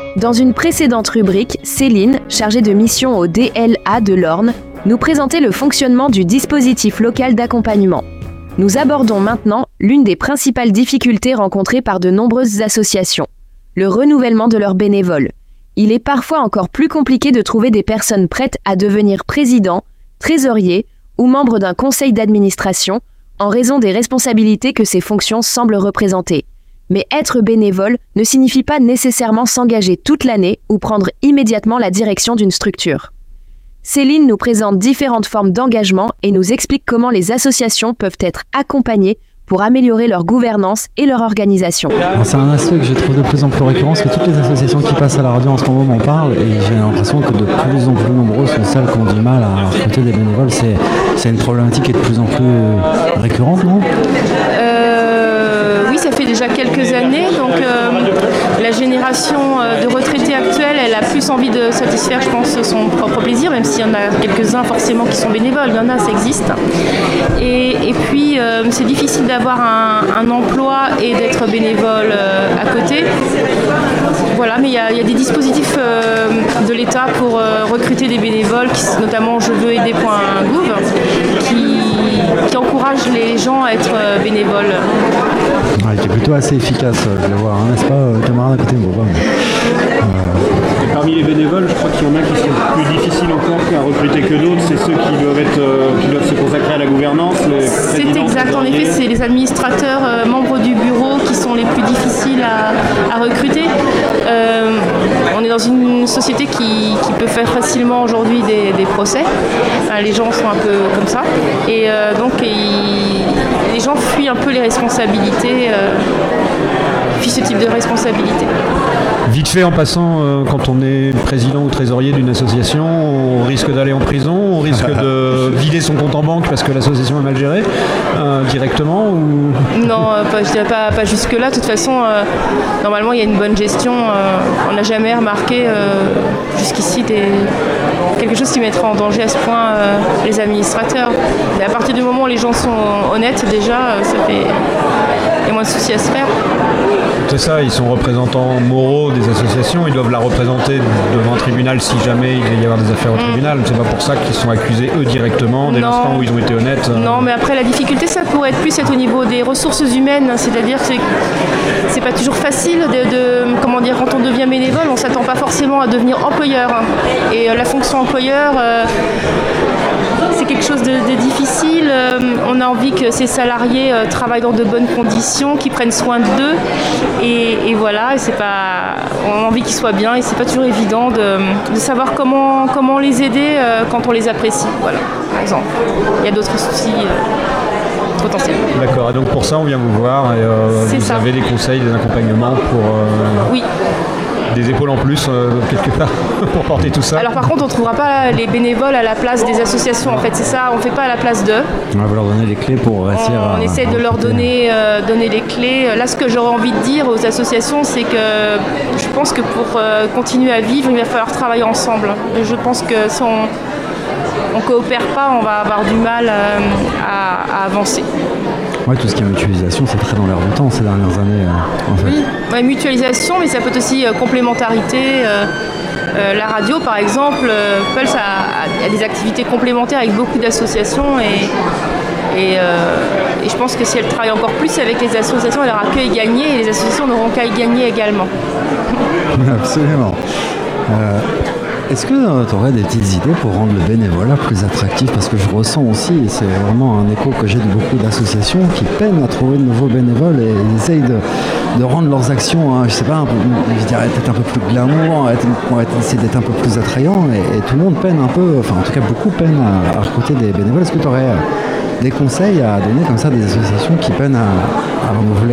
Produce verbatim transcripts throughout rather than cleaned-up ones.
Dans une précédente rubrique, Céline, chargée de mission au D L A de l'Orne, nous présentait le fonctionnement du dispositif local d'accompagnement. Nous abordons maintenant l'une des principales difficultés rencontrées par de nombreuses associations, le renouvellement de leurs bénévoles. Il est parfois encore plus compliqué de trouver des personnes prêtes à devenir président, trésorier ou membre d'un conseil d'administration en raison des responsabilités que ces fonctions semblent représenter. Mais être bénévole ne signifie pas nécessairement s'engager toute l'année ou prendre immédiatement la direction d'une structure. Céline nous présente différentes formes d'engagement et nous explique comment les associations peuvent être accompagnées pour améliorer leur gouvernance et leur organisation. Alors, c'est un aspect que je trouve de plus en plus récurrent, parce que toutes les associations qui passent à la radio en ce moment m'en parlent, et j'ai l'impression que de plus en plus nombreuses sont celles qui ont du mal à recruter des bénévoles. C'est, c'est une problématique qui est de plus en plus récurrente, non ? euh, Oui, ça fait déjà quelques années. Donc, euh, la génération de retraités actuelle, elle a plus envie de satisfaire, je pense, son propre plaisir, même s'il y en a quelques-uns forcément qui sont bénévoles. Il y en a, ça existe. Et, et puis, euh, c'est difficile d'avoir un, un emploi et d'être bénévole euh, à côté. Voilà, mais il y, y a des dispositifs euh, de l'État pour euh, recruter des bénévoles, qui, notamment je veux aider point gouv, qui, qui encouragent les gens à être euh, bénévoles. Ouais, qui est plutôt assez efficace, je vais voir, hein, n'est-ce pas, euh, camarade à côté de moi. Euh... Et parmi les bénévoles, je crois qu'il y en a qui sont plus difficiles encore à recruter que d'autres. C'est ceux qui doivent, être, euh, qui doivent se consacrer à la gouvernance. C'est exact, en effet, c'est les administrateurs, euh, membres du bureau qui sont les plus difficiles à, à recruter. Euh, on est dans une société qui, qui peut faire facilement aujourd'hui des, des procès. Enfin, les gens sont un peu comme ça. Et euh, donc, ils, les gens fuient un peu les responsabilités, euh, fuient ce type de responsabilité. Vite fait, en passant, euh, quand on est président ou trésorier d'une association, on risque d'aller en prison, on risque de vider son compte en banque parce que l'association est mal gérée, euh, directement ou... Non, euh, pas, je dirais pas, pas jusque-là. De toute façon, euh, normalement, il y a une bonne gestion. Euh, on n'a jamais remarqué euh, jusqu'ici des... quelque chose qui mettrait en danger à ce point euh, les administrateurs. Mais à partir du moment où les gens sont honnêtes, déjà, ça fait... il y a moins de soucis à se faire. C'est ça, ils sont représentants moraux des associations, ils doivent la représenter devant un tribunal si jamais il va y avoir des affaires au mmh. tribunal. C'est pas pour ça qu'ils sont accusés eux directement dès non. l'instant où ils ont été honnêtes. Non, mais après la difficulté, ça pourrait être plus être au niveau des ressources humaines, c'est-à-dire que c'est, c'est pas toujours facile de, de, comment dire, quand on devient bénévole, on s'attend pas forcément à devenir employeur. Et euh, la fonction employeur, euh, c'est quelque chose de, de difficile. Euh, on a envie que ces salariés euh, travaillent dans de bonnes conditions, qu'ils prennent soin d'eux. Et, et voilà, et c'est pas, on a envie qu'ils soient bien et c'est pas toujours évident de, de savoir comment, comment les aider euh, quand on les apprécie. Voilà, par exemple. Il y a d'autres soucis euh, potentiels. D'accord, et donc pour ça on vient vous voir et euh, vous ça. avez des conseils, des accompagnements pour... Euh... Oui. Des épaules en plus, euh, quelque part, pour porter tout ça. Alors par contre, on ne trouvera pas les bénévoles à la place des associations. En fait, c'est ça, on ne fait pas à la place d'eux. On va leur donner les clés pour réussir on, à... On essaie de leur donner, euh, donner les clés. Là, ce que j'aurais envie de dire aux associations, c'est que je pense que pour euh, continuer à vivre, il va falloir travailler ensemble. Je pense que si on ne coopère pas, on va avoir du mal euh, à, à avancer. Ouais, tout ce qui est mutualisation, c'est très dans l'air du temps ces dernières années. Euh, en fait. Oui, ouais, mutualisation, mais ça peut être aussi euh, complémentarité. Euh, euh, la radio, par exemple, euh, Pulse a, a des activités complémentaires avec beaucoup d'associations et, et, euh, et je pense que si elle travaille encore plus avec les associations, elle aura qu'à y gagner et les associations n'auront qu'à y gagner également. Absolument. Euh... Est-ce que euh, tu aurais des petites idées pour rendre le bénévolat plus attractif ? Parce que je ressens aussi, et c'est vraiment un écho que j'ai de beaucoup d'associations qui peinent à trouver de nouveaux bénévoles et ils essayent de, de rendre leurs actions, hein, je sais pas, un peu, je dirais peut-être un peu plus glamour, essayer d'être un peu plus attrayant et, et tout le monde peine un peu, enfin en tout cas beaucoup peinent à, à recruter des bénévoles. Est-ce que tu aurais euh, des conseils à donner comme ça à des associations qui peinent à, à renouveler,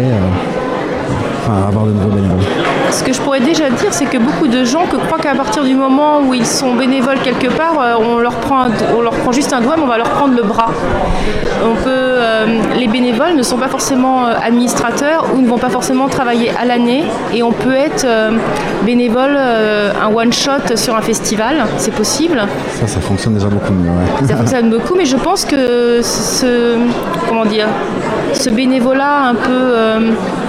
euh, enfin à avoir de nouveaux bénévoles ? Ce que je pourrais déjà dire, c'est que beaucoup de gens que croient qu'à partir du moment où ils sont bénévoles quelque part, on leur prend, un, on leur prend juste un doigt, mais on va leur prendre le bras. On peut, euh, les bénévoles ne sont pas forcément administrateurs ou ne vont pas forcément travailler à l'année, et on peut être euh, bénévole, euh, un one-shot sur un festival, c'est possible. Ça, ça fonctionne déjà beaucoup mieux. Ouais. Ça fonctionne beaucoup, mais je pense que ce, comment dire, ce bénévolat un peu... Euh,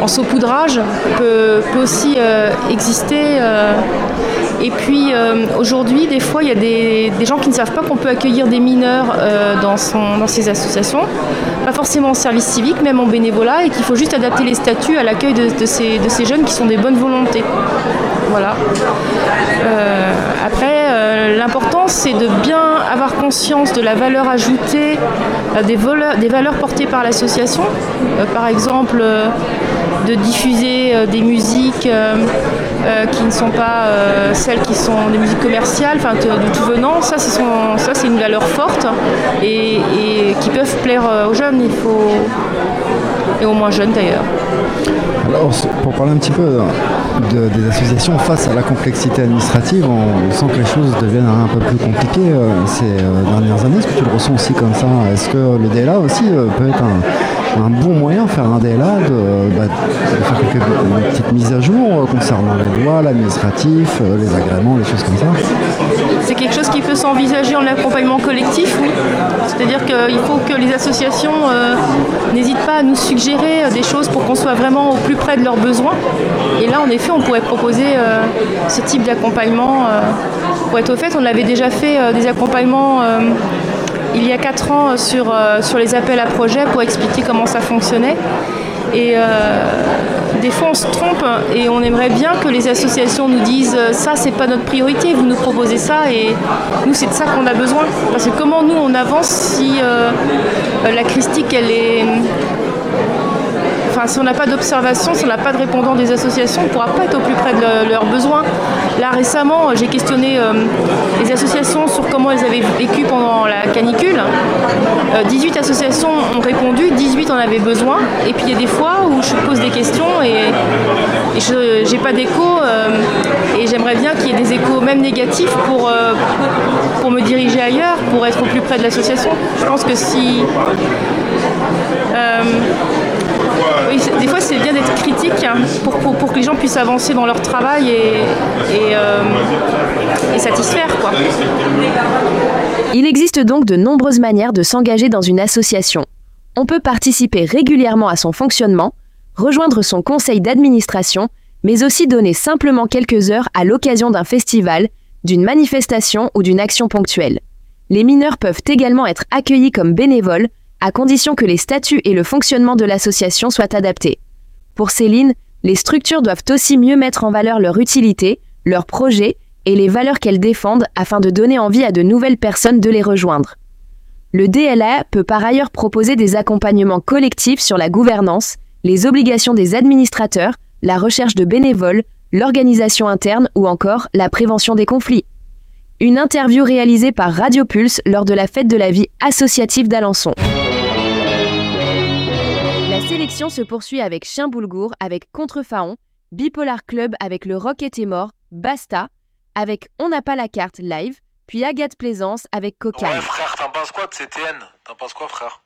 en saupoudrage peut, peut aussi euh, exister. Euh, et puis euh, aujourd'hui, des fois, il y a des, des gens qui ne savent pas qu'on peut accueillir des mineurs euh, dans, son, dans ces associations, pas forcément en service civique, même en bénévolat, et qu'il faut juste adapter les statuts à l'accueil de, de, ces, de ces jeunes qui sont des bonnes volontés. Voilà. Euh, après, euh, l'important, c'est de bien avoir conscience de la valeur ajoutée, euh, des, voleurs, des valeurs portées par l'association. Euh, par exemple, euh, de diffuser euh, des musiques euh, euh, qui ne sont pas euh, celles qui sont des musiques commerciales, enfin de, de tout venant. Ça, ce sont, ça, c'est une valeur forte et, et qui peuvent plaire euh, aux jeunes, il faut, et aux moins jeunes d'ailleurs. Alors, pour parler un petit peu de, des associations face à la complexité administrative, on, on sent que les choses deviennent un peu plus compliquées euh, ces euh, dernières années. Est-ce que tu le ressens aussi comme ça? Est-ce que le D L A aussi euh, peut être un, un bon moyen, faire un D L A, de, bah, de faire quelques de petites mises à jour euh, concernant les lois, l'administratif, euh, les agréments, les choses comme ça? C'est quelque chose qui peut s'envisager en accompagnement collectif, oui. C'est-à-dire qu'il faut que les associations euh, n'hésitent pas à nous suggérer des choses pour qu'on soit vraiment au plus près de leurs besoins. Et là, en effet, on pourrait proposer euh, ce type d'accompagnement. Euh, pour être au fait, on avait déjà fait euh, des accompagnements euh, il y a quatre ans sur, euh, sur les appels à projets pour expliquer comment ça fonctionnait. Et euh, des fois, on se trompe et on aimerait bien que les associations nous disent « ça, c'est pas notre priorité, vous nous proposez ça et nous, c'est de ça qu'on a besoin ». Parce que comment nous, on avance si euh, la christique, elle est... Enfin, si on n'a pas d'observation, si on n'a pas de répondant des associations, on ne pourra pas être au plus près de le, leurs besoins. Là, récemment, j'ai questionné euh, les associations sur comment elles avaient vécu pendant la canicule. Euh, dix-huit associations ont répondu, dix-huit en avaient besoin. Et puis, il y a des fois où je pose des questions et, et je n'ai pas d'écho. Euh, et j'aimerais bien qu'il y ait des échos, même négatifs, pour, euh, pour me diriger ailleurs, pour être au plus près de l'association. Je pense que si... Euh, Oui, des fois, c'est bien d'être critique hein, pour, pour, pour que les gens puissent avancer dans leur travail et, et, euh, et satisfaire, quoi. Il existe donc de nombreuses manières de s'engager dans une association. On peut participer régulièrement à son fonctionnement, rejoindre son conseil d'administration, mais aussi donner simplement quelques heures à l'occasion d'un festival, d'une manifestation ou d'une action ponctuelle. Les mineurs peuvent également être accueillis comme bénévoles, à condition que les statuts et le fonctionnement de l'association soient adaptés. Pour Céline, les structures doivent aussi mieux mettre en valeur leur utilité, leurs projets et les valeurs qu'elles défendent afin de donner envie à de nouvelles personnes de les rejoindre. Le D L A peut par ailleurs proposer des accompagnements collectifs sur la gouvernance, les obligations des administrateurs, la recherche de bénévoles, l'organisation interne ou encore la prévention des conflits. Une interview réalisée par Radio Pulse lors de la fête de la vie associative d'Alençon. La sélection se poursuit avec Chien Boulgour avec Contrefaon, Bipolar Club avec Le Rock était mort, Basta, avec On n'a pas la carte live, puis Agathe Plaisance avec Cocaine. Ouais frère, t'en penses quoi de C T N? T'en penses quoi frère?